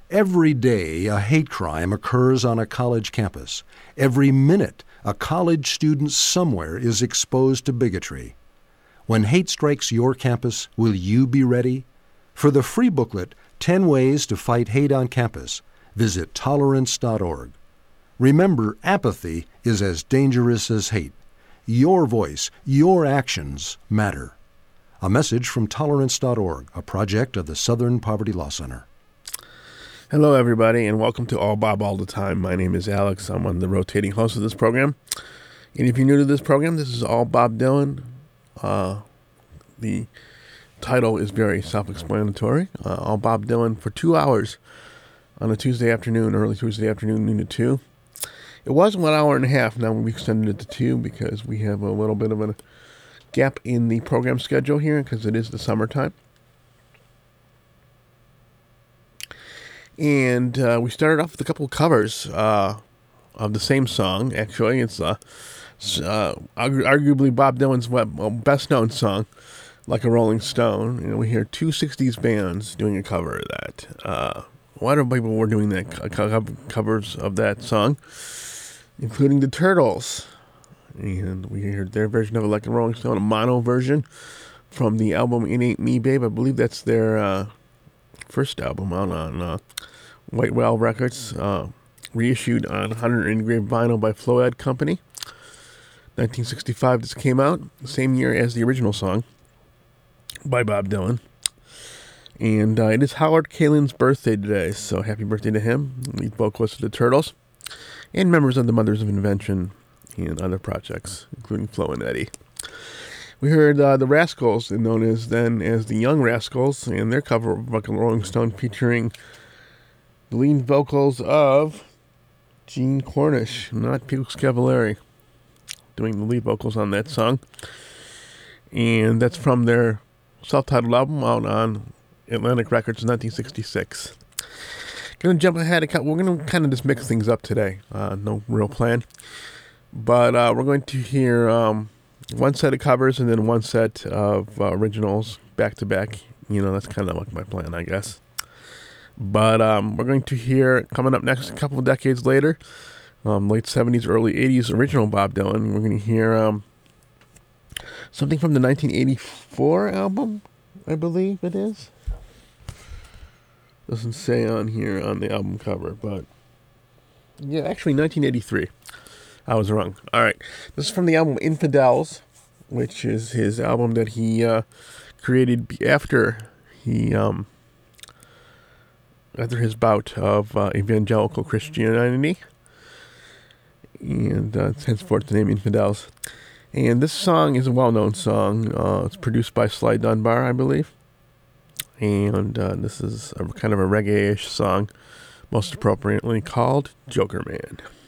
Every day, a hate crime occurs on a college campus. Every minute, a college student somewhere is exposed to bigotry. When hate strikes your campus, will you be ready? For the free booklet, 10 Ways to Fight Hate on Campus, visit tolerance.org. Remember, apathy is as dangerous as hate. Your voice, your actions matter. A message from tolerance.org, a project of the Southern Poverty Law Center. Hello, everybody, and welcome to All Bob All the Time. My name is Alex. I'm one of the rotating hosts of this program. And if you're new to this program, this is All Bob Dylan. The title is very self-explanatory. All Bob Dylan for 2 hours on a Tuesday afternoon, early Tuesday afternoon, noon to 2. It was 1 hour and a half. Now we extended it to 2 because we have a little bit of a gap in the program schedule here because it is the summertime. And we started off with a couple of covers of the same song. Actually, it's arguably Bob Dylan's best-known song, Like a Rolling Stone. You know, we hear two 60s bands doing a cover of that. A lot of people were doing that covers of that song, including the Turtles. And we heard their version of it, Like a Rolling Stone, a mono version from the album It Ain't Me, Babe. I believe that's their first album out on White Whale Records, reissued on 100 engraved vinyl by Floed Company. 1965, this came out, the same year as the original song by Bob Dylan. And it is Howard Kalin's birthday today, so happy birthday to him, lead vocalist of the Turtles, and members of the Mothers of Invention and other projects, including Flo and Eddie. We heard the Rascals, known as then as the Young Rascals, and their cover of Like a Rolling Stone featuring the lead vocals of Gene Cornish, not Pukes Cavallari, doing the lead vocals on that song. And that's from their self-titled album out on Atlantic Records in 1966. Going to jump ahead. We're going to kind of just mix things up today. No real plan. But we're going to hear one set of covers and then one set of originals back to back. You know, that's kind of like my plan, I guess. But we're going to hear, coming up next, a couple of decades later, late 70s, early 80s, original Bob Dylan. We're going to hear something from the 1984 album, I believe it is. Doesn't say on here on the album cover, but yeah, actually 1983. I was wrong. All right. This is from the album Infidels, which is his album that he created after he after his bout of evangelical Christianity, and henceforth the name Infidels. And this song is a well-known song. It's produced by Sly Dunbar, I believe. And this is kind of a reggae-ish song, most appropriately called Joker Man.